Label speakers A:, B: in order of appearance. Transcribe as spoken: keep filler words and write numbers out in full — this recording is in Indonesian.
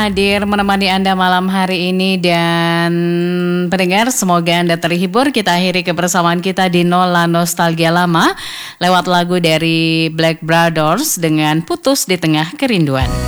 A: hadir menemani Anda malam hari ini. Dan pendengar, semoga Anda terhibur. Kita akhiri kebersamaan kita di Nola Nostalgia Lama lewat lagu dari Black Brothers dengan Putus di Tengah Kerinduan.